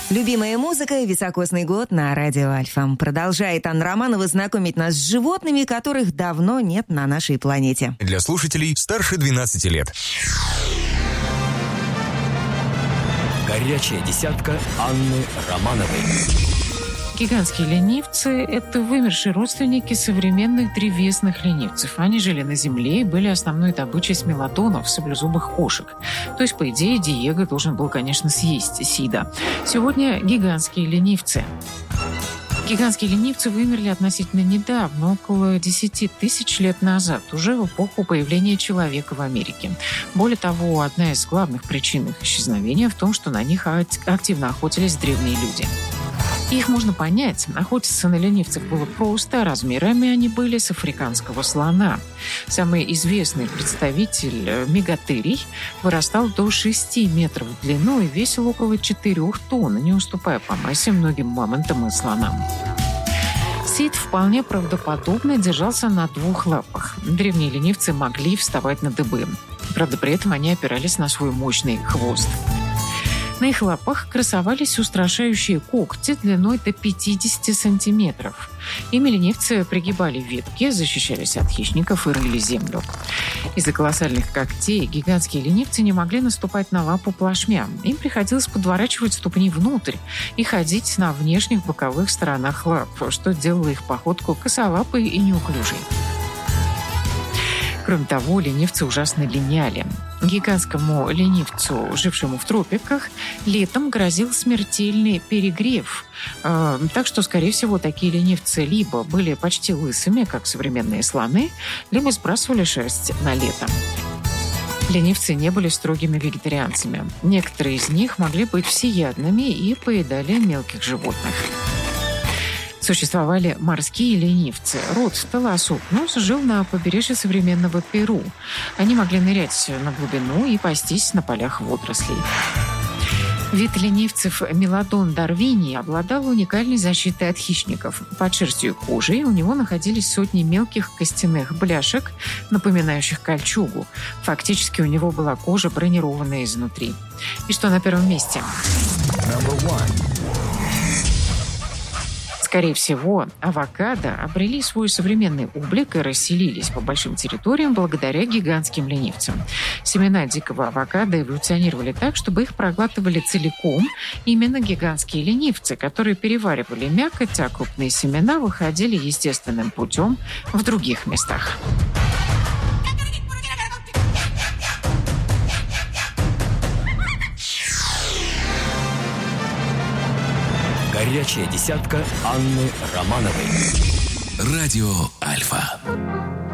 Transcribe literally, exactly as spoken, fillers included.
Любимая музыка и високосный год на радио Альфа. Продолжает Анна Романова знакомить нас с животными, которых давно нет на нашей планете. Для слушателей старше двенадцати лет. Горячая десятка Анны Романовой. Гигантские ленивцы – это вымершие родственники современных древесных ленивцев. Они жили на Земле и были основной добычей смелодонов, саблезубых кошек. То есть, по идее, Диего должен был, конечно, съесть Сида. Сегодня гигантские ленивцы. Гигантские ленивцы вымерли относительно недавно, около десяти тысяч лет назад, уже в эпоху появления человека в Америке. Более того, одна из главных причин их исчезновения в том, что на них активно охотились древние люди. Их можно понять. Охотиться на ленивцев было просто, размерами они были с африканского слона. Самый известный представитель мегатерий вырастал до шести метров в длину и весил около четырех тонн, не уступая по массе многим мамонтам и слонам. Сид вполне правдоподобно держался на двух лапах. Древние ленивцы могли вставать на дыбы. Правда, при этом они опирались на свой мощный хвост. На их лапах красовались устрашающие когти длиной до пятидесяти сантиметров. Ими ленивцы пригибали ветки, защищались от хищников и рыли землю. Из-за колоссальных когтей гигантские ленивцы не могли наступать на лапу плашмя. Им приходилось подворачивать ступни внутрь и ходить на внешних боковых сторонах лап, что делало их походку косолапой и неуклюжей. Кроме того, ленивцы ужасно линяли. Гигантскому ленивцу, жившему в тропиках, летом грозил смертельный перегрев. Э, так что, скорее всего, такие ленивцы либо были почти лысыми, как современные слоны, либо сбрасывали шерсть на лето. Ленивцы не были строгими вегетарианцами. Некоторые из них могли быть всеядными и поедали мелких животных. Существовали морские ленивцы. Род Толосопнус жил на побережье современного Перу. Они могли нырять на глубину и пастись на полях водорослей. Вид ленивцев Мелодон дарвинии обладал уникальной защитой от хищников. Под шерстью и кожей у него находились сотни мелких костяных бляшек, напоминающих кольчугу. Фактически у него была кожа, бронированная изнутри. И что на первом месте? Скорее всего, авокадо обрели свой современный облик и расселились по большим территориям благодаря гигантским ленивцам. Семена дикого авокадо эволюционировали так, чтобы их проглатывали целиком именно гигантские ленивцы, которые переваривали мякоть, а крупные семена выходили естественным путем в других местах. Горячая десятка Анны Романовой. Радио Альфа.